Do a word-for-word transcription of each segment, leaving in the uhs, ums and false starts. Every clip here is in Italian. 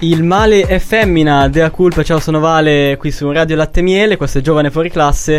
Il male è femmina, Dea Culpa, ciao, sono Vale qui su Radio Latte Miele, questo è Giovane Fuori Classe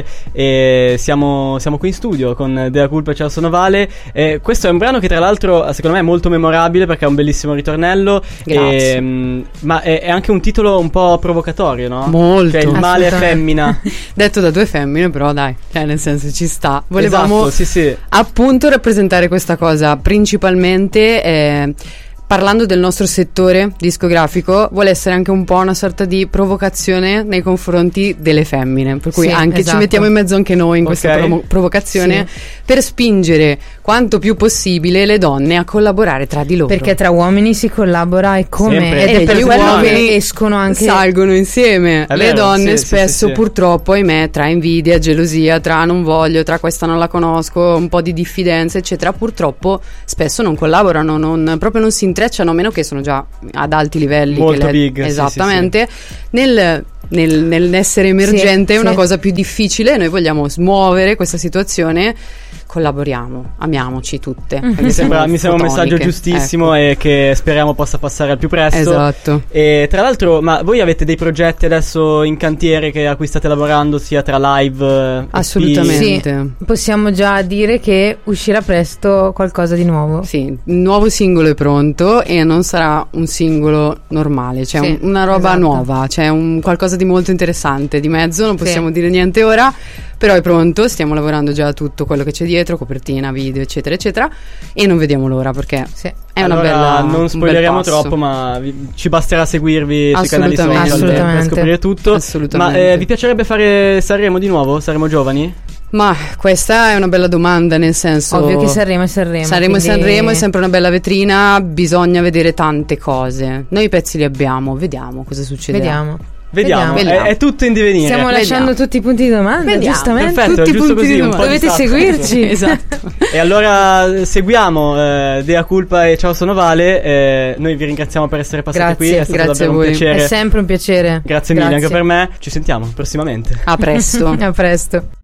e siamo, siamo qui in studio con Dea Culpa, ciao, sono Vale. E questo è un brano che tra l'altro secondo me è molto memorabile perché ha un bellissimo ritornello. Grazie. E, ma è, è anche un titolo un po' provocatorio, no? Molto. Cioè, il male è femmina. Detto da due femmine, però dai, cioè nel senso ci sta. Volevamo esatto, sì, sì. appunto rappresentare questa cosa principalmente eh, parlando del nostro settore discografico, vuole essere anche un po' una sorta di provocazione nei confronti delle femmine, per cui sì, anche esatto. ci mettiamo in mezzo anche noi in Okay. questa provo- provocazione Sì. per spingere quanto più possibile le donne a collaborare tra di loro. Perché tra uomini si collabora e come Sempre. ed E è per gli quello uomini che escono anche salgono insieme. È Le vero, donne sì, sì, spesso sì, sì. purtroppo, ahimè, tra invidia, gelosia, tra non voglio, tra questa non la conosco, un po' di diffidenza eccetera, purtroppo spesso non collaborano, non, proprio non si intrecciano, a meno che sono già ad alti livelli. Molto che le- big, sì, esattamente. Nel Nel, nell'essere emergente Sì, è una sì. cosa più difficile. Noi vogliamo smuovere questa situazione. Collaboriamo, amiamoci tutte. Mhm. perché Mi sembra, siamo mi sembra un messaggio fotoniche. giustissimo Ecco. e che speriamo possa passare al più presto. Esatto. E tra l'altro, ma voi avete dei progetti adesso in cantiere che, a cui state lavorando sia tra live eh, E P? Assolutamente. Sì, possiamo già dire che uscirà presto qualcosa di nuovo. Sì, il nuovo singolo è pronto e non sarà un singolo normale, cioè Sì, un- una roba esatto. nuova, c'è un qualcosa di molto interessante di mezzo, non Sì. possiamo dire niente ora, però è pronto, stiamo lavorando già a tutto quello che c'è dietro, copertina, video, eccetera, eccetera, e non vediamo l'ora perché Sì. è una Allora, bella un non bel spoileriamo passo. troppo, ma vi- ci basterà seguirvi sui canali social Assolutamente. per Assolutamente. scoprire tutto. Assolutamente. Ma eh, vi piacerebbe fare Sanremo di nuovo? Saremo giovani? Ma questa è una bella domanda, nel senso Ovvio che Sanremo è Sanremo. Sanremo e quindi- Sanremo è sempre una bella vetrina, bisogna vedere tante cose. Noi i pezzi li abbiamo, vediamo cosa succederà. Vediamo. Vediamo, Vediamo. È, è tutto in divenire. Stiamo Vediamo. lasciando tutti i punti di domanda, Vediamo. giustamente. Perfetto, tutti i giusto punti così, di un po' domanda. di Dovete suspense. seguirci. Esatto. E allora eh, seguiamo eh, Dea Culpa e ciao, sono Vale. Eh, noi vi ringraziamo per essere passati Grazie, qui, è stato grazie davvero a un voi. piacere. È sempre un piacere. Grazie mille anche per me. Ci sentiamo prossimamente. A presto. A presto.